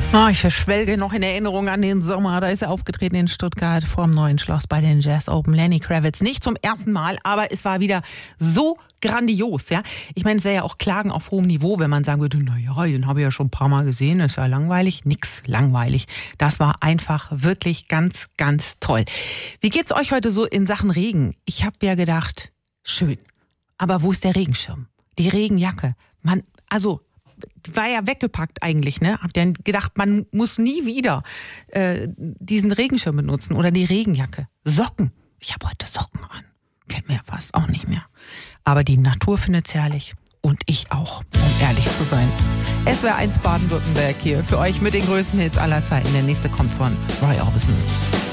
Oh, ich verschwelge noch in Erinnerung an den Sommer. Da ist er aufgetreten in Stuttgart vorm Neuen Schloss bei den Jazz Open. Lenny Kravitz. Nicht zum ersten Mal, aber es war wieder so grandios, ja. Ich meine, es wäre ja auch Klagen auf hohem Niveau, wenn man sagen würde, naja, den habe ich ja schon ein paar Mal gesehen, ist ja langweilig. Nix langweilig. Das war einfach wirklich ganz, ganz toll. Wie geht's euch heute so in Sachen Regen? Ich habe ja gedacht, schön. Aber wo ist der Regenschirm? Die Regenjacke? War ja weggepackt eigentlich, ne? Habt ihr gedacht, man muss nie wieder diesen Regenschirm benutzen oder die Regenjacke. Socken. Ich habe heute Socken an. Kennt mir ja fast auch nicht mehr. Aber die Natur findet's herrlich. Und ich auch, um ehrlich zu sein. SWR1 Baden-Württemberg hier für euch mit den größten Hits aller Zeiten. Der nächste kommt von Roy Orbison.